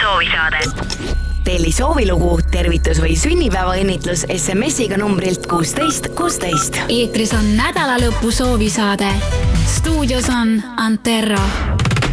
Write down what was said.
soovisaade. Telli soovilugu, tervitus või sünnipäevaõnnitlus SMS-iga numbrilt 16 16. Eetris on nädalalõpu soovisaade. Stuudios on Antero.